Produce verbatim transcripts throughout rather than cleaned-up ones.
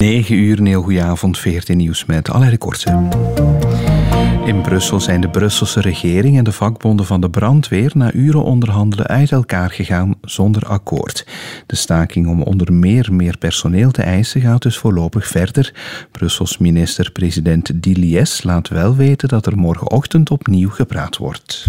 negen uur, een heel goede avond, V R T Nieuws met Alain de Kortse. In Brussel zijn de Brusselse regering en de vakbonden van de brandweer na uren onderhandelen uit elkaar gegaan zonder akkoord. De staking om onder meer meer personeel te eisen gaat dus voorlopig verder. Brussels minister-president Diliès laat wel weten dat er morgenochtend opnieuw gepraat wordt.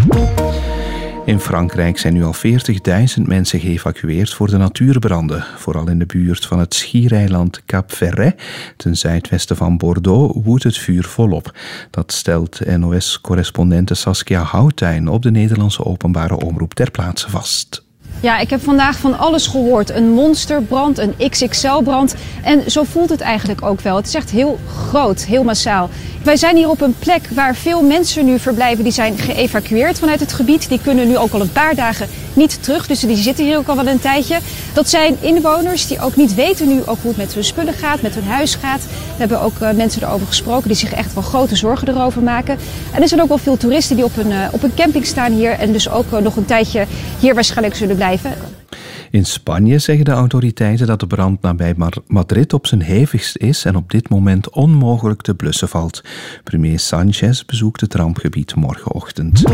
In Frankrijk zijn nu al veertigduizend mensen geëvacueerd voor de natuurbranden. Vooral in de buurt van het schiereiland Cap Ferret, ten zuidwesten van Bordeaux, woedt het vuur volop. Dat stelt N O S-correspondente Saskia Houttuin op de Nederlandse openbare omroep ter plaatse vast. Ja, ik heb vandaag van alles gehoord. Een monsterbrand, een X X L-brand. En zo voelt het eigenlijk ook wel. Het is echt heel groot, heel massaal. Wij zijn hier op een plek waar veel mensen nu verblijven. Die zijn geëvacueerd vanuit het gebied. Die kunnen nu ook al een paar dagen niet terug. Dus die zitten hier ook al wel een tijdje. Dat zijn inwoners die ook niet weten nu ook hoe het met hun spullen gaat, met hun huis gaat. We hebben ook uh, mensen erover gesproken die zich echt wel grote zorgen erover maken. En er zijn ook wel veel toeristen die op een, uh, op een camping staan hier. En dus ook uh, nog een tijdje hier waarschijnlijk zullen blijven. In Spanje zeggen de autoriteiten dat de brand nabij Madrid op zijn hevigst is en op dit moment onmogelijk te blussen valt. Premier Sánchez bezoekt het rampgebied morgenochtend.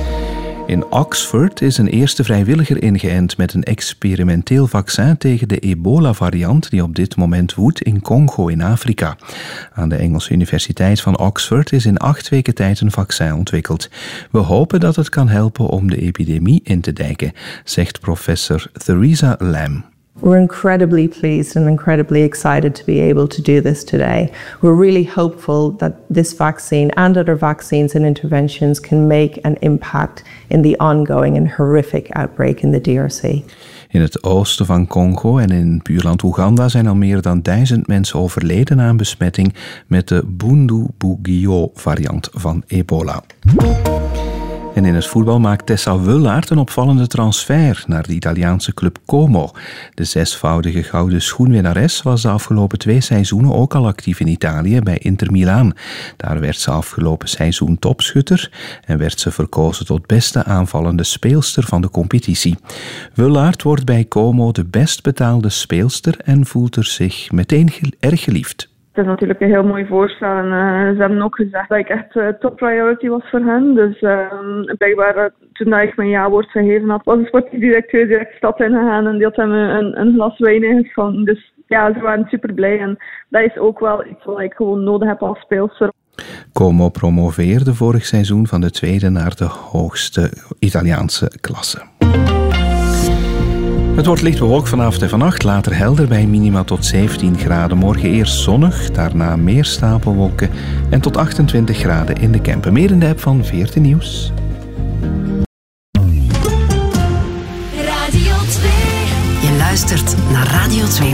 In Oxford is een eerste vrijwilliger ingeënt met een experimenteel vaccin tegen de ebola-variant die op dit moment woedt in Congo in Afrika. Aan de Engelse Universiteit van Oxford is in acht weken tijd een vaccin ontwikkeld. We hopen dat het kan helpen om de epidemie in te dijken, zegt professor Theresa Lam. We're incredibly pleased and incredibly excited to be able to do this today. We're really hopeful that this vaccine and other vaccines and interventions can make an impact in the ongoing and horrific outbreak in the D R C. In het oosten van Congo en in buurland Oeganda zijn al meer dan duizend mensen overleden aan besmetting met de Bundibugyo-variant van ebola. En in het voetbal maakt Tessa Wullaert een opvallende transfer naar de Italiaanse club Como. De zesvoudige gouden schoenwinnares was de afgelopen twee seizoenen ook al actief in Italië bij Inter Milaan. Daar werd ze afgelopen seizoen topschutter en werd ze verkozen tot beste aanvallende speelster van de competitie. Wullaert wordt bij Como de best betaalde speelster en voelt er zich meteen ge- erg geliefd. Het is natuurlijk een heel mooi voorstel en uh, ze hebben ook gezegd dat ik echt uh, top priority was voor hen. Dus uh, blijkbaar uh, toen ik mijn ja-woord gegeven had, was de sportief directeur direct de stad ingegaan en die had hem een, een glas wijn ingeschonken. Dus ja, ze waren super blij en dat is ook wel iets wat ik gewoon nodig heb als speelster. Como promoveerde vorig seizoen van de tweede naar de hoogste Italiaanse klasse. Het wordt licht bewolkt vanavond en vannacht, later helder bij minima tot zeventien graden. Morgen eerst zonnig, daarna meer stapelwolken en tot achtentwintig graden in de Kempen. Meer in de app van V R T Nieuws. Radio twee. Je luistert naar Radio twee.